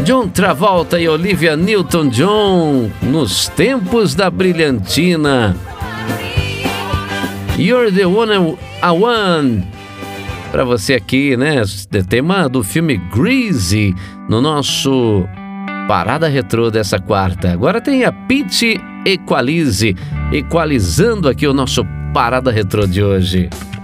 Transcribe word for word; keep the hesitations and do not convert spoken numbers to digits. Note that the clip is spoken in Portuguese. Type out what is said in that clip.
John Travolta e Olivia Newton-John, Nos Tempos da Brilhantina. You're the One I Want, pra você aqui, né? Tema do filme Grease, no nosso Parada Retrô dessa quarta. Agora tem a Pitty Equalize, equalizando aqui o nosso Parada Retrô de hoje.